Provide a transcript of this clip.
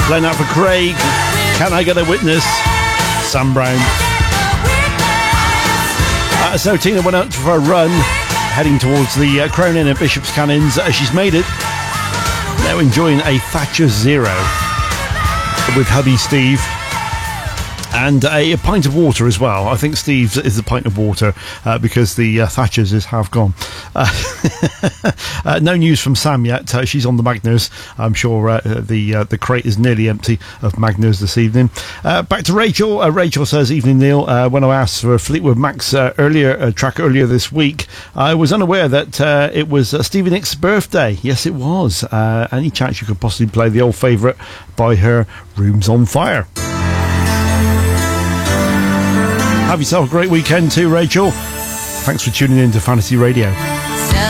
Playing out for Craig. Can I Get a Witness? Sam Brown. So Tina went out for a run, heading towards the Crown Inn at Bishop's Cannons. She's made it. Now enjoying a Thatcher Zero with hubby Steve. And a pint of water as well. I think Steve's is a pint of water because the Thatcher's is half gone. No news from Sam yet. She's on the Magners. I'm sure the crate is nearly empty of Magners this evening. Back to Rachel. Rachel says, "Evening, Neil. When I asked for Fleetwood Mac's track earlier this week, I was unaware that it was Stevie Nicks' birthday. Yes, it was. Any chance you could possibly play the old favourite by her, Rooms on Fire?" Have yourself a great weekend too, Rachel. Thanks for tuning in to Fantasy Radio.